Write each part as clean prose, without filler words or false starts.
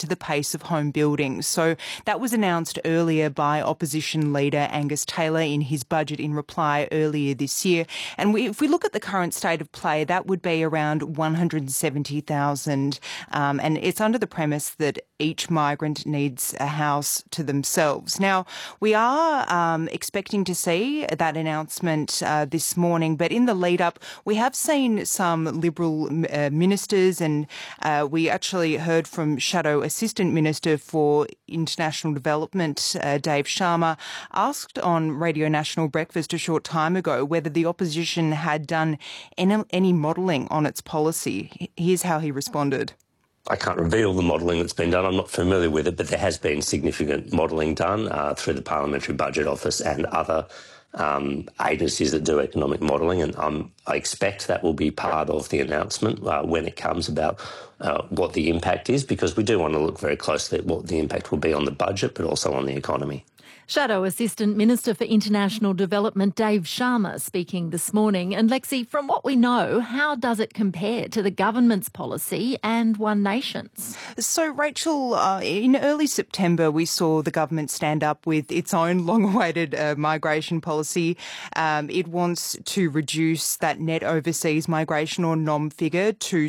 to the pace of home building. So that was announced earlier by opposition leader Angus Taylor in his budget in reply earlier this year. And if we look at the current state of play, that would be around 170,000. And it's under the premise that each migrant needs a house to themselves. Now, we are expecting to see that announcement this morning, but in the lead up, we have seen some Liberal ministers, and we actually heard from Shadow Assistant Minister for International Development, Dave Sharma, asked on Radio National Breakfast a short time ago whether the opposition had done any modelling on its policy. Here's how he responded. I can't reveal the modelling that's been done. I'm not familiar with it, but there has been significant modelling done through the Parliamentary Budget Office and other agencies that do economic modelling, and I expect that will be part of the announcement when it comes about what the impact is, because we do want to look very closely at what the impact will be on the budget, but also on the economy. Shadow Assistant Minister for International Development Dave Sharma speaking this morning. And Lexi, from what we know, how does it compare to the government's policy and One Nation's? So, Rachel, in early September, we saw the government stand up with its own long-awaited migration policy. It wants to reduce that net overseas migration or NOM figure to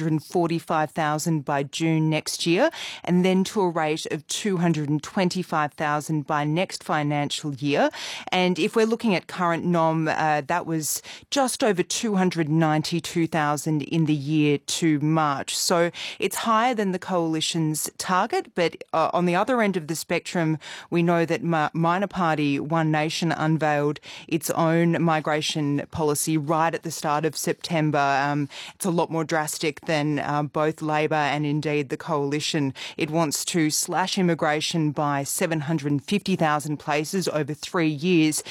245,000 by June next year, and then to a rate of 225,000 by next financial year. And if we're looking at current NOM, that was just over 292,000 in the year to March. So it's higher than the Coalition's target, but on the other end of the spectrum, we know that minor party One Nation unveiled its own migration policy right at the start of September. It's a lot more drastic than both Labor and indeed the Coalition. It wants to slash immigration by 750,000 places over 3 years.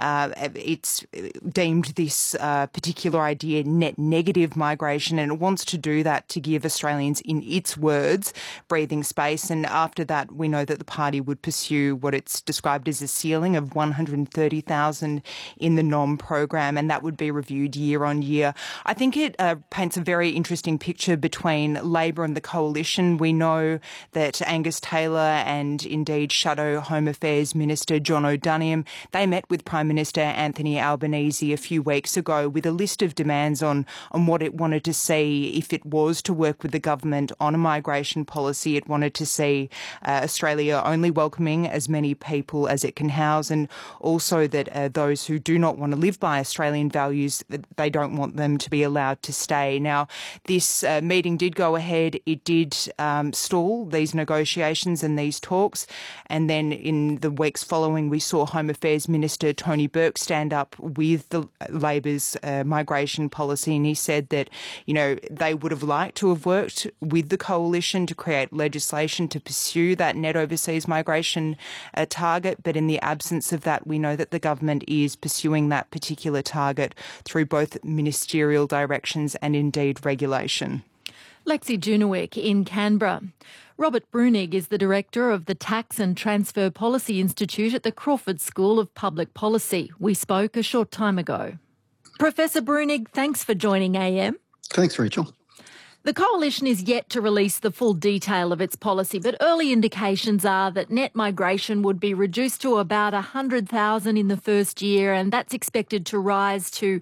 It's deemed this particular idea net negative migration, and it wants to do that to give Australians, in its words, breathing space. And after that, we know that the party would pursue what it's described as a ceiling of 130,000 in the NOM program, and that would be reviewed year on year. I think it paints a very interesting picture between Labor and the Coalition. We know that Angus Taylor and indeed Shadow Home Affairs Minister John O'Donoghue, they met with Prime Minister Anthony Albanese a few weeks ago with a list of demands on what it wanted to see if it was to work with the government on a migration policy. It wanted to see Australia only welcoming as many people as it can house, and also that those who do not want to live by Australian values, they don't want them to be allowed to stay. Now, this meeting did go ahead. It did stall these negotiations and these talks, and then in the weeks following, we saw Home Affairs Minister Tony Burke stand up with the Labor's migration policy, and he said that, you know, they would have liked to have worked with the Coalition to create legislation to pursue that net overseas migration target, but in the absence of that, we know that the government is pursuing that particular target through both ministerial directions and indeed regulation. Lexi Junowick in Canberra. Robert Brunig is the Director of the Tax and Transfer Policy Institute at the Crawford School of Public Policy. We spoke a short time ago. Professor Brunig, thanks for joining AM. Thanks, Rachel. The Coalition is yet to release the full detail of its policy, but early indications are that net migration would be reduced to about 100,000 in the first year, and that's expected to rise to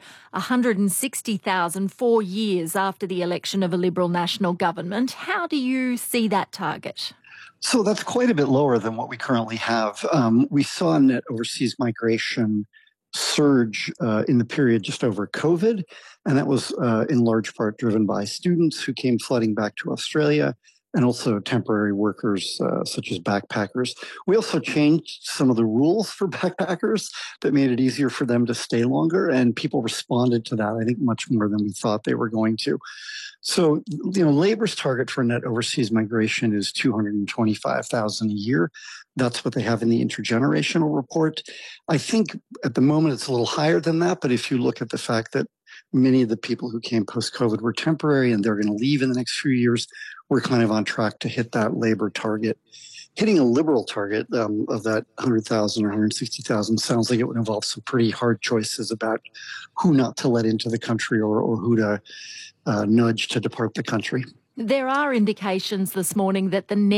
160,000 4 years after the election of a Liberal National Government. How do you see that target? So that's quite a bit lower than what we currently have. We saw net overseas migration surge in the period just over COVID, and that was in large part driven by students who came flooding back to Australia, and also temporary workers such as backpackers. We also changed some of the rules for backpackers that made it easier for them to stay longer, and people responded to that, I think, much more than we thought they were going to. So, you know, Labor's target for net overseas migration is 225,000 a year. That's what they have in the intergenerational report. I think at the moment it's a little higher than that, but if you look at the fact that many of the people who came post-COVID were temporary and they're going to leave in the next few years, we're kind of on track to hit that Labor target. Hitting a Liberal target of that 100,000 or 160,000 sounds like it would involve some pretty hard choices about who not to let into the country or who to nudge to depart the country. There are indications this morning that the